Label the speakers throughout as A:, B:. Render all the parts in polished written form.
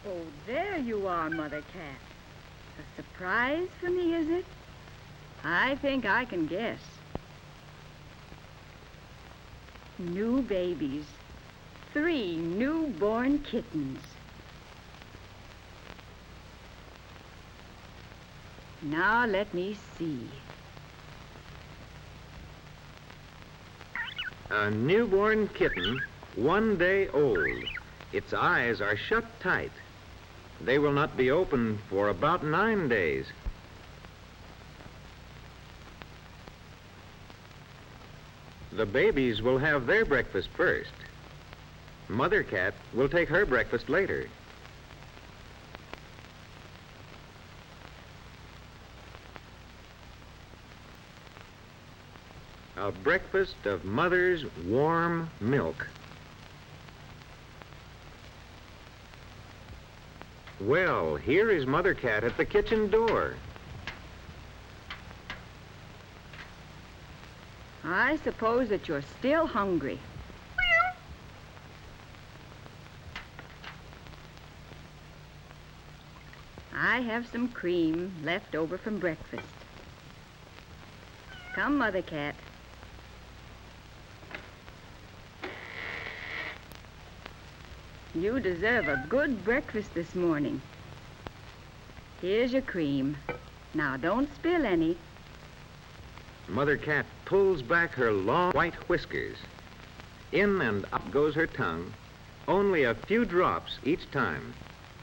A: Oh, there you are, Mother Cat. A surprise for me, is it? I think I can guess. New babies. 3 newborn kittens. Now let me see.
B: A newborn kitten, 1 day old. Its eyes are shut tight. They will not be open for about 9 days. The babies will have their breakfast first. Mother Cat will take her breakfast later. A breakfast of Mother's warm milk. Well, here is Mother Cat at the kitchen door.
A: I suppose that you're still hungry. I have some cream left over from breakfast. Come, Mother Cat. You deserve a good breakfast this morning. Here's your cream. Now, don't spill any.
B: Mother Cat pulls back her long white whiskers. In and up goes her tongue, only a few drops each time.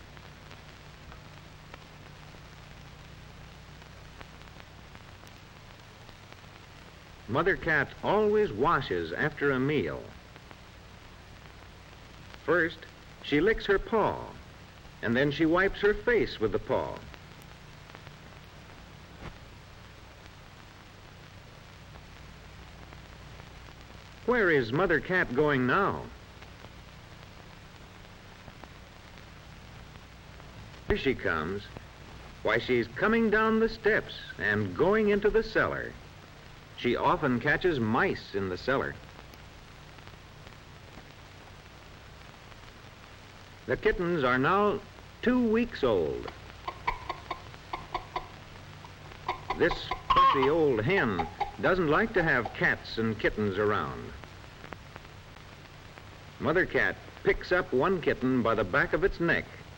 B: Mother Cat always washes after a meal. First, she licks her paw, and then she wipes her face with the paw. Where is Mother Cat going now? Here she comes. Why, she's coming down the steps and going into the cellar. She often catches mice in the cellar. The kittens are now 2 weeks old. This fussy old hen doesn't like to have cats and kittens around. Mother Cat picks up one kitten by the back of its neck